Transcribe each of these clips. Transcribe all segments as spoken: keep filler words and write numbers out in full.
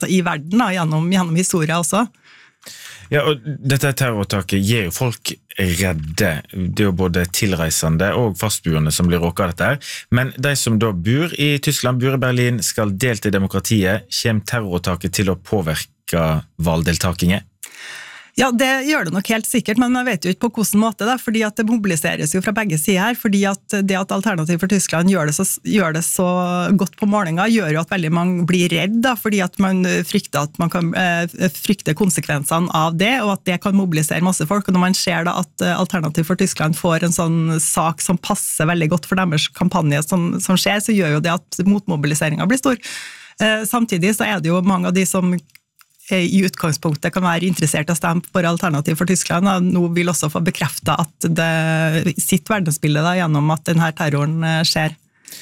sett i verden da, gjennom, gjennom historien også. Ja, og dette terroråtaket gir jo folk redde. Det er jo både tilreisende og fastboende som blir råket av dette her. Men de som da bor i Tyskland, bor i Berlin, skal delta i demokratiet, kommer terroråtaket til å påvirke valgdeltakingen? Ja, det gjør det nok helt sikkert, men man vet jo ikke på hvordan måte da, fordi at det mobiliseres jo fra begge sider her, fordi at det at Alternativ for Tyskland gjør det så, gjør det så godt på målinger, gjør jo at veldig mange blir redd da, fordi at man frykter at man kan eh, frykte konsekvensene av det, og at det kan mobilisere masse folk, og når man ser da at Alternativ for Tyskland får en sånn sak som passer veldig godt for deres kampanje som, som skjer, så gjør jo det at motmobiliseringen blir stor. Eh, samtidig så er det jo mange av de som i utgangspunktet kan være interessert i å stemme for Alternativ for Tyskland, og nå vil også få bekreftet at det sitt verdensbilde da, gjennom at denne terroren skjer.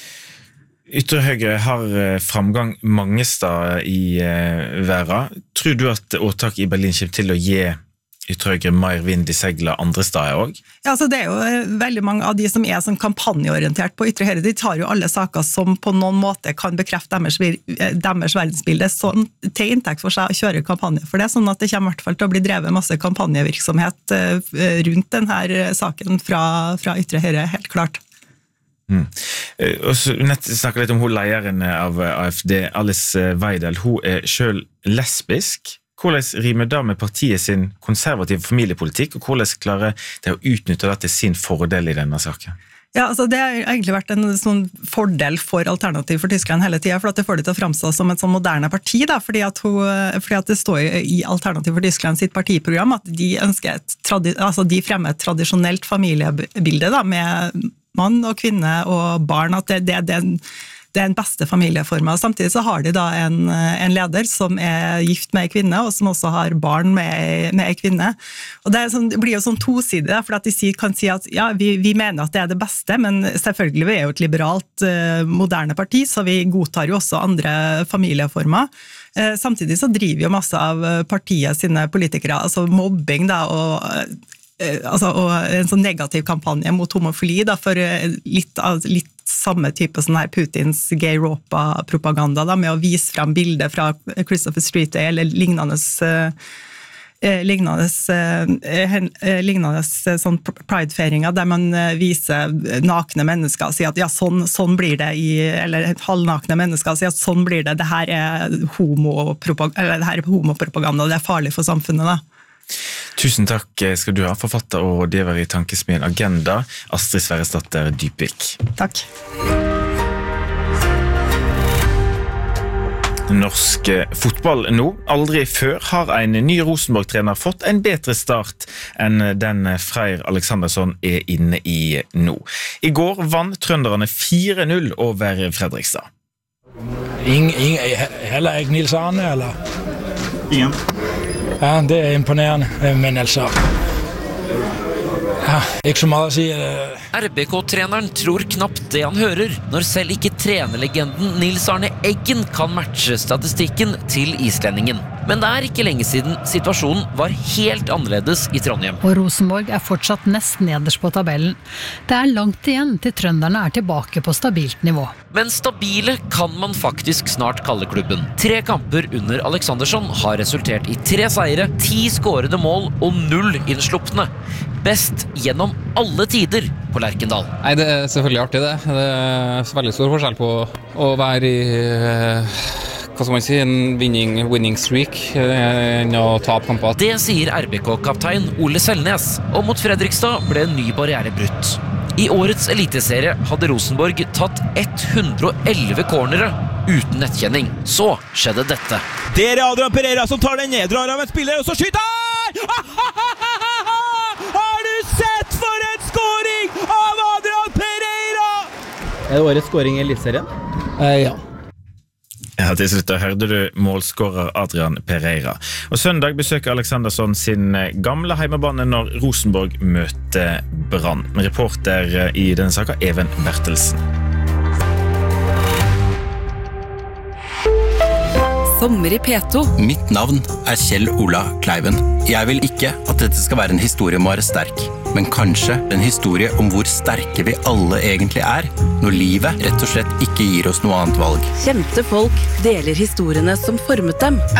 Ytre Høyre har framgang mange steder i verden. Tror du at åtak i Berlin kommer til å gi Ytre Høyre mer vind i seglet andre steder også? Ja, altså det er jo veldig mange av de som er sånn kampanjeorientert på Ytre Høyre, de tar jo alle saker som på noen måte kan bekrefte deres, deres verdensbilde sånn, til inntekt for seg å kjøre kampanje for det, sånn at det kommer i hvert fall til å bli drevet masse kampanjevirksomhet rundt denne saken fra, fra Ytre Høyre, helt klart. Mm. Og så nett snakker litt om hun lederen av A F D, Alice Weidel, hun er selv lesbisk. Hvordan rimer det med partiet sin konservative familiepolitikk, og hvordan klarer det å utnytte det til sin fordel i denne saken? Ja, altså det har egentlig vært en sånn fordel for Alternativ for Tyskland hele tiden, for at det får det til å fremstå som et sånn moderne parti, da, fordi at, hun, fordi at det står i Alternativ for Tyskland sitt partiprogram at de ønsker et, altså de fremmer et tradisjonelt familiebilde da, med mann og kvinne og barn, at det, det, det er en Det er en beste familieform. Samtidig så har de da en, en leder som er gift med en kvinne, og som også har barn med, med en kvinne. Og det, sånn, det blir jo sånn tosidig, for at de kan si at ja, vi, vi mener at det er det beste, men selvfølgelig vi er jo et liberalt, eh, moderne parti, så vi godtar jo også andre familieformer. Eh, samtidig så driver jo masse av partiet sine politikere, altså mobbing da, og Altså, og en sånn negativ kampanje mot homofili da, for litt, litt samme type sånn her Putins gay Europa-propaganda da, med å vise frem bilder fra Christopher Street Day eller lignende, eh, lignende, eh, lignende sånn pride-feringer der man viser nakne mennesker og sier at ja, sånn, sånn blir det i, eller halvnakne mennesker og sier at sånn blir det, det her er homopropaganda, eller det her er homopropaganda, det er farlig for samfunnet da. Tusen takk skal du ha, forfatter og rådgiver i Tankesmien Agenda, Astrid Sverresdatter Dybvik. Takk. Norsk fotball nå. Aldri før har en ny Rosenborg-trener fått en bedre start enn den Freyr Alexandersson er inne i nå. I går vann trønderne fire null over Fredrikstad. Ingen, ingen, heller ikke Nils Arne, eller? Ingen. Ja, det er imponerende, men altså ja, ikke så mye å si. R B K-treneren tror knapt det han hører, når selv ikke trenerlegenden Nils Arne Eggen kan matche statistikken til islendingen. Men det er ikke lenge siden situasjonen var helt annerledes i Trondheim. Og Rosenborg er fortsatt nest nederst på tabellen. Det er langt igjen til trønderne er tilbake på stabilt nivå. Men stabile kan man faktisk snart kalle klubben. Tre kamper under Alexandersson har resultert i tre seire, ti skårede mål og null innslupne. Best gjennom alle tider på Lerkendal. Nei, det er selvfølgelig artig det. Det er veldig stor forskjell på å være i hva skal man si, en winning, winning streak enn å tape kamper. Det sier R B K-kaptein Ole Selnes, og mot Fredrikstad ble en ny barriere brutt. I årets eliteserie hadde Rosenborg tatt hundre og elleve cornere uten nettkjenning. Så skjedde dette. Det er Adrian Pereira som tar den ned, drar av en spiller, og så skyter! Har du sett for en skåring av Adrian Pereira? Er det årets skåring i eliteserien? Eh, ja. Ja, til slutt hørte du målskårer Adrian Pereira. Og søndag besøker Alexandersson sin gamle heimebane når Rosenborg møter Brann. Reporter i denne saken, Even Bertelsen. Sommer i P to. Mitt navn er Kjell Ola Kleiven. Jeg vil ikke at dette skal være en historie om å være sterk. men kanskje en historie om hvor sterke vi alle egentlig er, når livet rett og slett ikke gir oss noe annet valg. Kjente folk deler historiene som formet dem.